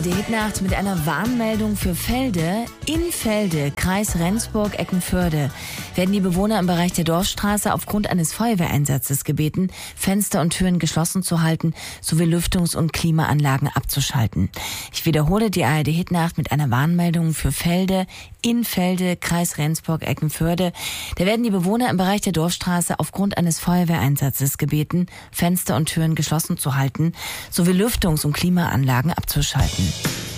Die Hitnacht mit einer Warnmeldung für Felde. In Felde, Kreis Rendsburg-Eckernförde, werden die Bewohner im Bereich der Dorfstraße aufgrund eines Feuerwehreinsatzes gebeten, Fenster und Türen geschlossen zu halten, sowie Lüftungs- und Klimaanlagen abzuschalten. Ich wiederhole die ARD-Hitnacht mit einer Warnmeldung für Felde. In Felde, Kreis Rendsburg-Eckernförde, da werden die Bewohner im Bereich der Dorfstraße aufgrund eines Feuerwehreinsatzes gebeten, Fenster und Türen geschlossen zu halten, sowie Lüftungs- und Klimaanlagen abzuschalten.